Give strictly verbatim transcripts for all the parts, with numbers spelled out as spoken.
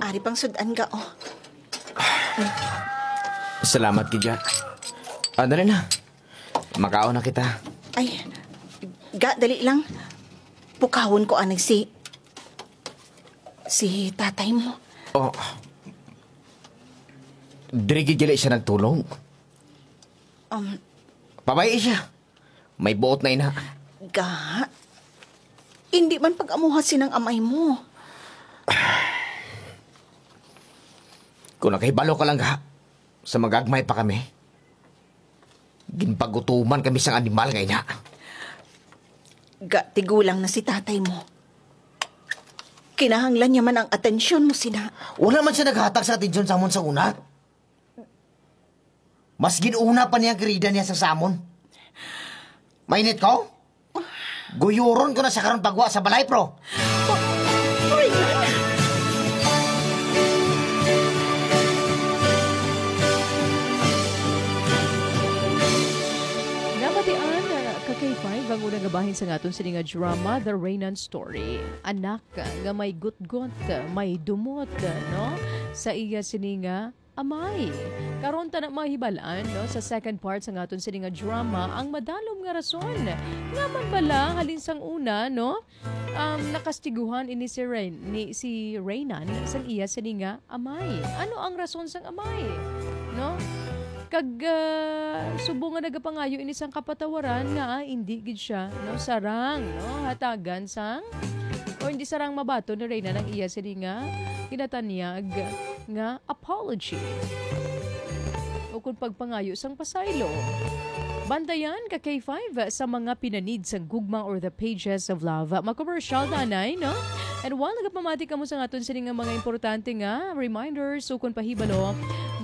Ari pang sudan ka, oh. Salamat, Kidya. Ano rin na? Makaon na kita. Ay, ga, dali lang. Pukawon ko anay si... Si tatay mo. Oh. Diri gigili siya nagtulong. Um, Pabay siya. May buot na ina. ga, hindi man pag-amuha sinang amay mo. Kung nakahibalo ka lang ha, sa magagmay pa kami. Ginpagutuman kami sang animal ngayon ha. Ga, tigulang na si tatay mo. Kinahanglan niya man ang atensyon mo, sina. Wala man siya naghatag sa atensyon sa amon sa una. Mas ginuna pa niya ang kirida niya sa samon. Mainit ko? Guyuron ko na sa karon pagwa sa balay, pro. Namatian ka K five ang unang gabahin sa ngaton sini nga drama The Reynan Story. Anak nga may gutgot, may dumot, no? Sa iya sini nga amay. Karon ta na mahibalaan no sa second part sa ngaton sini nga drama ang madalom nga rason. Nga man bala halin sang una no um nakastiguhan ini si Rain ni si Reynan sang iya sini nga amay. Ano ang rason sang amay? No? Kag uh, subo nga nagapangayo ini sang kapatawaran nga ah, hindi gid siya no sarang no hatagan sang o hindi sarang mabato ni Reyna ng iya sini nga kinatanyag nga apology o kung pagpangayo sang pasaylo. Bandayan ka K five sa mga pinanid sa gugma or the pages of love. Mag-commercial na anay, no? And while nagapamati ka mo sa ngaton sini nga mga importante nga reminders so kung pahibalo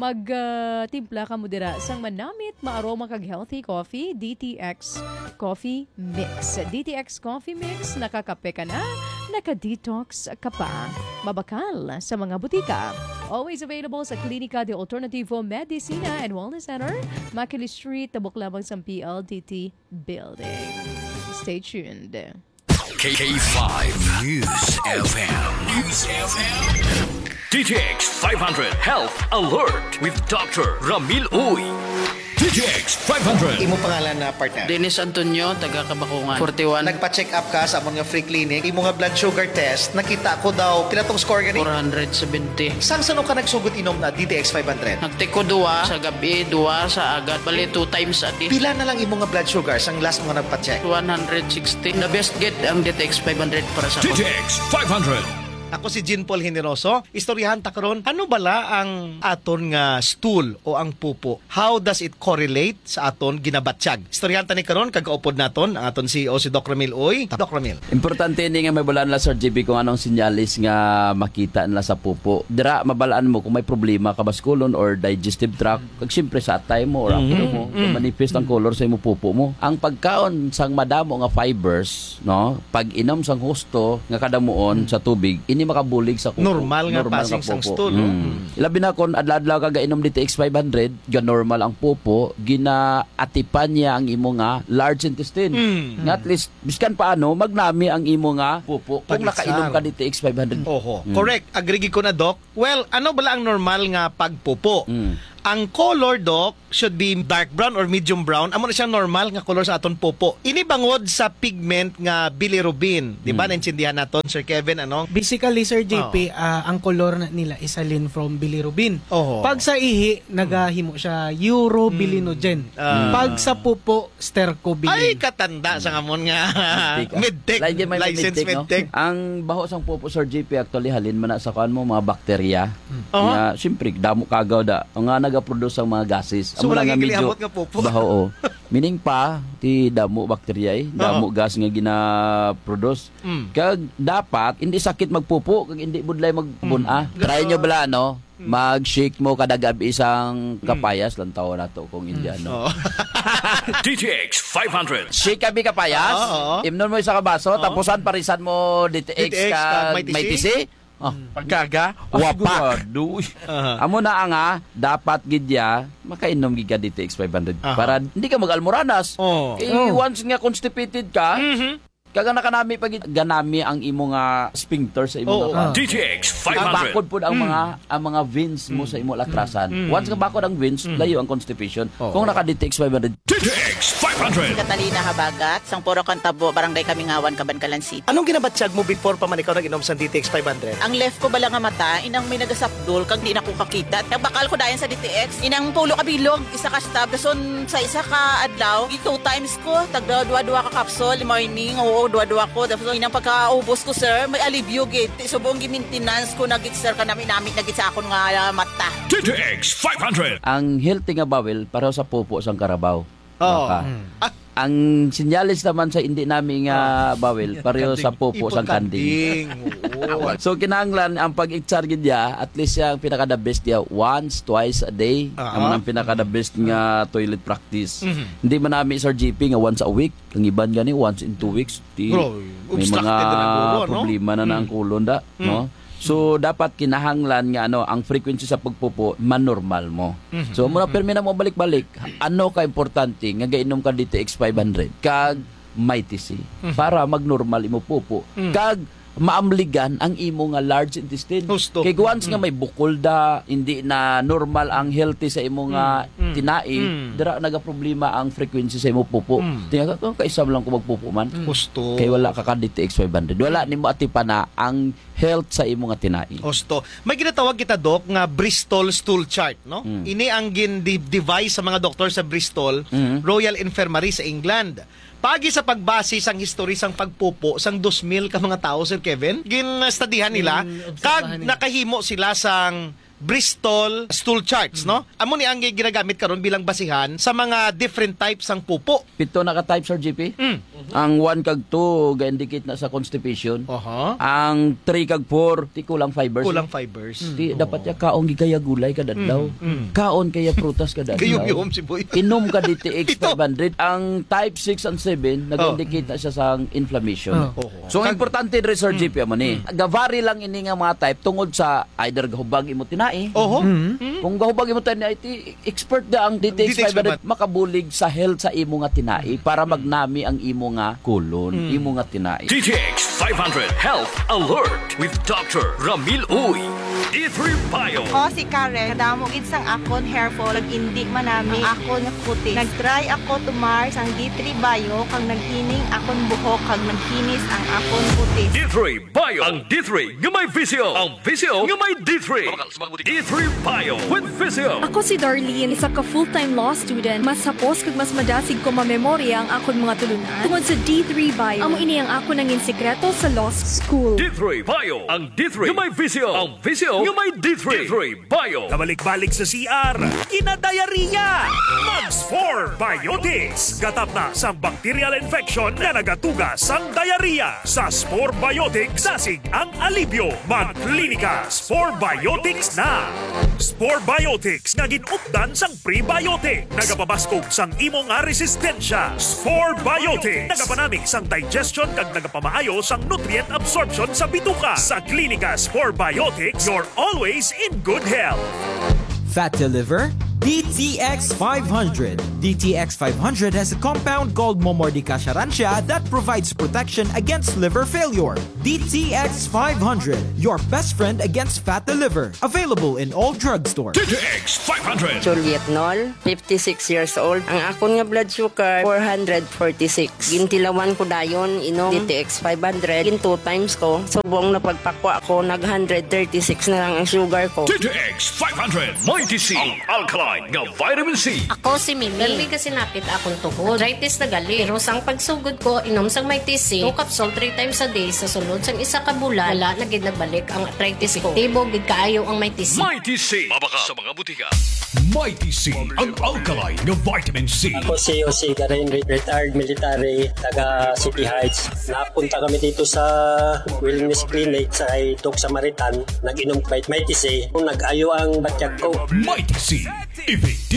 mag-timpla uh, ka mo dira sang manamit maaroma kag healthy coffee D T X Coffee Mix. D T X Coffee Mix, nakakape ka na, naka-detox ka pa. Mabakal sa mga butika. Always available sa Klinika de Alternativo Medicina and Wellness Center, Makili Street, Tabuk Lamang sa P L D T Building. Stay tuned. K five News F M. News F M. D T X five hundred Health Alert with Doctor Ramil Uy. D T X five hundred. Imo pangalan na partner? Dennis Antonio, taga Kabakungan. forty-one. Nagpa-check up ka sa amon nga free clinic. Imo nga blood sugar test, nakita ko daw pila tong score gani? four seventy. Sang sano ka nagsugod inom na D T X five hundred? Nagtiko duwa sa gabi, duwa sa agad. Bali two times a day. Pila na lang imo nga blood sugar sang last mo nga nagpa-check? one sixty. The best get ang D T X five hundred para sa D T ako. X five hundred. Ako si Jean Paul Generoso. Istoryahan ta karon, ano bala ang aton nga stool o ang pupo? How does it correlate sa aton ginabatsyag? Istoryahan ta ni karon kagaupod naton ang aton C E O si Doc Ramil Uy. Doc Ramil. Importante ni nga may balaan la Sir G B kung anong sinyalis nga makita nila sa pupo. Dira mabalaan mo kung may problema ka baskulon or digestive tract. Kag siyempre sa atay mo or ang mm-hmm. mo, mm-hmm. manifest ang color sa imo pupo mo. Ang pagkaon sang madamo nga fibers, no? Pag inom sang husto nga kadamuon mm-hmm. sa tubig, ini makabulig sa kuko. Normal nga normal passing sang pupo. stool. Mm. Mm. Ilabi na kon adlaw-adlaw ka gainom D T X five hundred, ga normal ang pupo, ginaatipan niya ang imo nga large intestine. Mm. Nga at least biskan paano magnami ang imo nga pupo kung Pag-exam. nakainom ka D T X five hundred. Oho. Mm. Correct. Agree ko na, Doc. Well, ano bala ang normal nga pagpupo? Mm. Ang color, Doc, should be dark brown or medium brown. Amo na siyang normal nga color sa aton pupo. Ini bangod sa pigment nga bilirubin. Di ba? Mm. Naintindihan naton, Sir Kevin, ano? Basically, Sir J P, Oh. ah, ang kolor na nila is alin from bilirubin. Oho. Pag sa ihi, nagahimo siya urobilinogen. Ah. Pag sa pupo, stercobilin. Ay, katanda sa ngamon nga. Medtech. Lain din may License medtech, no? medtech. Ang baho sang pupo Sir J P actually halin man na sa kuan mo mga bakterya. Oo. Nga syempre damo kagaw da. Ang nga naga-produce ang mga gases. So, Amo wala lang nga gigili medyo hamot nga pupo. baho oh. Meaning pa ti damo bakterya eh. Damo gas nga gina-produce. Mm. Kag dapat hindi sakit magpupo kag hindi budlay magbuna. Mm. Try nyo bala no? Mag-shake mo kada gabi isang kapayas lang tawo nato kung Indiano. Oh. D T X five hundred. Shake kami kapayas, Oo, oo. imnon mo isa ka baso, tapusan parisan mo D T X D T X ka kag may may tisi. tisi. Oh, pagkaga, wapak. Aha. Amo na nga, dapat gidya, makainom gid ka D T X five hundred Aha. para hindi ka mag-almoranas. Oh. Eh, once nga constipated ka, Mhm. Kaga nakanami pag ganami ang imo nga sphincter sa imo Oo. nga Ah. D T X five ang hundred. bakod po ang mga ang mga veins mo sa imo latrasan. Once ka bakod ang veins, layo ang constipation. Kung naka D T X five hundred, D T X five hundred. Catalina Habagat, sang Puro Kantabo, Barangay Kamingawan, Cabancalan City. Anong ginabatsyag mo before pa man ikaw nag-inom sa D T X five hundred? Ang left ko bala nga mata, inang may nagasapdol, kag di na ko kakita. Kag bakal ko dayan sa D T X, inang pulo ka bilog, isa ka stab, kason sa isa ka adlaw, gi two times ko, tag dua-dua ka capsule, morning, oo, dua-dua ko. Tapos inang pagkaubos ko, sir, may alivio git. So buong gi-maintenance ko, nagit sir, kanami namit, nagit sa akon nga uh, mata. D T X five hundred. ang healthy nga bawel pareho sa pupo sang karabaw. Oo. Baka. Ah, Ang sinyalis naman sa hindi namin nga bawel pareho sa pupo sang kanding. Oo. So kinahanglan ang pag-i-charge niya, at least yung pinaka the best niya once, twice a day. Ah. Ang ang pinaka the best nga toilet practice. Mhm. Hindi man namin Sir G P nga once a week, ang iban gani once in two weeks. Di, Bro, may mga obstructed na ng ulo, no? problema na ng kulon da, no? So dapat kinahanglan nga ano ang frequency sa pagpupo manormal mo. So muna permi na mo balik-balik, ano ka importante nga gainom ka D T X five hundred kag may T C para magnormal imo pupo. Kag maamligan ang imo nga large intestine. Husto. Kay once nga may bukol da, hindi na normal ang healthy sa imo nga tinai, dira naga problema ang frequency sa imo pupo. Tinga ka kaisam lang ko magpupo man. Gusto. Kay wala ka ka D T X five hundred. Wala nimo atipan na ang health sa imo nga tinai. Osto. May ginatawag kita, Doc, nga Bristol stool chart, no? Ini ang gin-device sa mga doktor sa Bristol Royal Infirmary sa England. Pagi sa pagbase sang history sang pagpupo sang two thousand ka mga tao, Sir Kevin, gin-studyhan nila, kag nakahimo sila sang Bristol stool charts, no? Amo ni ang ginagamit karon bilang basihan sa mga different types sang pupo. Pito na ka-type, Sir G P. Mm. Ang one kag two, ga-indicate na sa constipation. Oho. Ang three kag four, ti kulang fibers. Kulang fibers. Ti, dapat ya kaon gigaya gulay kada adlaw. Kaon kaya prutas kada adlaw. Gayom-yom si Boy. Inom ka D T X Ito. five hundred. Ang type six and seven, nag-indicate na siya sa inflammation. Oh. So, ang importante rin, Sir G P, mo ni. Gavari lang ini nga mga type tungod sa either gahubag imo tinai. Oho. Kung gahubag imo tinai, ti expert da ang D T X five hundred makabulig sa health sa imo nga tinai para magnami ang imo nga kulon, imo nga tinai. D T X five hundred Health Alert with Doctor Ramil Uy. D three Bio. O si Karen, kadamo gid sang akon hair fall, ag indi manami ang akon nga kutis. Nag-try ako tumar sang D three Bio kag naghining akon buhok kag nagkinis ang akon kutis. D three Bio. Ang D three nga may visio. Ang visio nga may D three. D three Bio with visio. Ako si Darlene, isa ka full-time law student. Mas hapos kag mas madasig ko mamemorya ang akon mga tulunan tungod sa D three Bio. Amo ini ang ako nangin sekreto sa law school. D three Bio. Ang D three nga may visio. Ang visio nga may D three. D three Bio. Kabalik-balik sa C R, kinadayariya! Mags four Biotics. Gatap na sa bacterial infection na nagatugas sang diarrhea. Sa Spore Biotics, sasig ang alibyo. Mag-klinika, Spore Biotics na! Spore Biotics nga ginupdan sang prebiotic. Nagapabaskog sang imo nga resistensya. Spore Biotics. Nagapanamig sang digestion kag nagapamaayo sang nutrient absorption sa bituka. Sa klinika Spore Biotics, you're always in good health. Fatty liver? D T X five hundred. D T X five hundred has a compound called Momordica charantia that provides protection against liver failure. D T X five hundred, your best friend against fatty liver. Available in all drugstores. D T X five hundred. Juliet Nol, fifty-six years old. Ang akon nga blood sugar, four forty-six. Gintilawan ko dayon, inom D T X five hundred. Gin two times ko. Subong na pagpakwa ko, nag one thirty-six na lang ang sugar ko. D T X five hundred. Mighty C. Ang alkaline nga vitamin C. Ako si Mimi. Dali kasi napit akong tuhod. Arthritis na gali. Pero sang pagsugod ko, inom sang may T C. Two capsule three times a day. Sa sunod sang isa ka bulan, wala na gid nagbalik ang arthritis ko. Tibo gid kaayo ang may T C. Mighty C. Mabaka sa mga butika. Mighty C. Ang alkaline nga vitamin C. Ako si Jose Garin, retired military, taga City Heights. Napunta kami dito sa wellness clinic sa Doc Samaritan. Nag-inom Mighty C. Kung nag-ayo ang batyag ko. Mighty C. Efektibo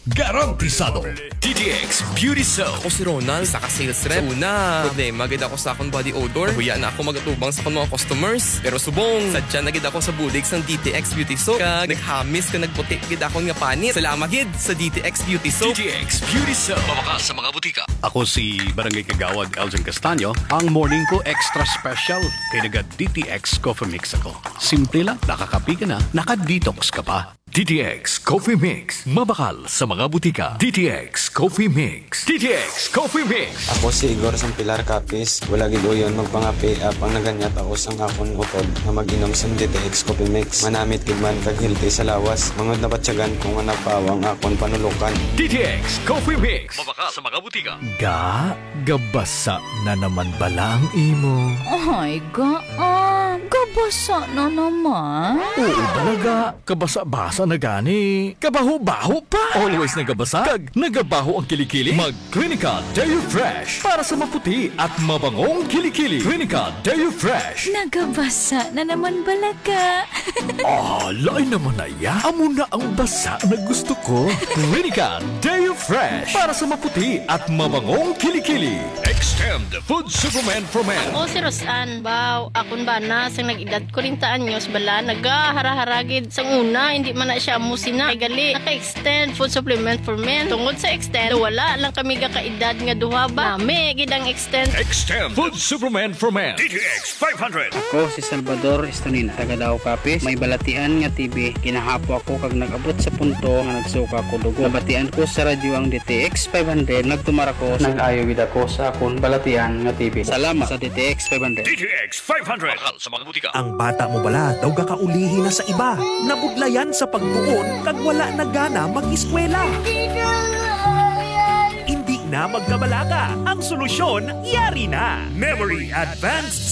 garantisado. D T X Beauty Soap. Ako si Ronald, sa ka-sales rep. Una, problema, gid ako sa akong body odor. Huya na ako magatubang sa akong mga customers. Pero subong, sadya na gid ako sa bulig sang D T X Beauty Soap. Kag naghamis ka nagputi gid ako nga panit. Salamat gid sa D T X Beauty Soap. D T X Beauty Soap. Mabakas sa mga butika. Ako si Barangay Kagawad Elgin Castaño. Ang morning ko extra special kay naga D T X Coffee Mix ako. Simple lang, nakakapi ka na, naka-detox ka pa. D T X Coffee Mix. Mabakal sa mga butika. D T X Coffee Mix. D T X Coffee Mix. Ako si Igor sang Pilar Capis. Wala gid uyon magpangapi up ang naganyat ako sang akon utod na mag-inom sang D T X Coffee Mix. Manamit gid man kag hilti sa lawas. Mangod na batsyagan kung nga napawang akon panulukan. D T X Coffee Mix. Mabakal sa mga butika. Ga, gabasa na naman bala ang imo. Ay, ga, ah, gabasa na naman. Oo talaga, kabasa-basa na gani. Kabaho-baho pa. Always nagabasa, kag nagabaho ang kilikili. Mag Clinica Deo Fresh para sa maputi at mabangong kilikili. Clinica Deo Fresh. Nagabasa na naman balaga. Ah, lain naman na ya. Amo na ang basa na gusto ko. Clinica Deo Fresh para sa maputi at mabangong kilikili. Extend Food Supplement for Men. O si Rosan, baw, akon ba na sang nag-edad ko rin taan nyos bala, nagahara-haragid sang una, hindi man na siya amusina. Ay gali, naka-extend food supplement for men. Tungod sa extend, wala lang kami gakaedad nga duha ba. Nami, gidang extend. Extend Food Supplement for Men. D T X five hundred. Ako si Salvador Estonina, taga Davao Capis. May balatian nga T V. Kinahapo ako kag nag-abot sa punto nga nagsuka ko dugo. Nabatian ko sa radyo ang D T X five hundred. Nagtumara ko. Nag-ayo gid ako sa akon balatian nga T V. Salamat sa D T X five hundred. D T X five hundred. Mahal sa mga butika. Ang bata mo bala daw gakaulihi na sa iba. Nabudlayan sa pagtuon kag wala na gana mag-eskwela. Hindi na magkabalaga. Ang solusyon, yari na. Memory Advanced